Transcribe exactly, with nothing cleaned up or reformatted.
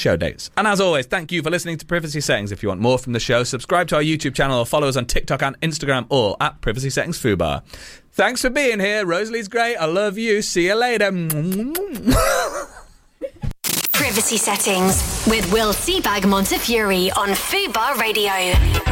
show dates. And as always, thank you for listening to Privacy Settings. If you want more from the show, subscribe to our YouTube channel or follow us on TikTok and Instagram, all at Privacy Settings Fubar. Thanks for being here. Rosalie's great. I love you. See you later. Privacy Settings with Will Seabag Montefiore on Fubar Radio.